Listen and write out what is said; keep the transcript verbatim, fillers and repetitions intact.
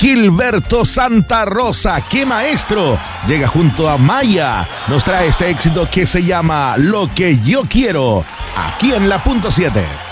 Gilberto Santa Rosa, ¡qué maestro! Llega junto a Maya, nos trae este éxito que se llama Lo que yo quiero, aquí en la punto siete.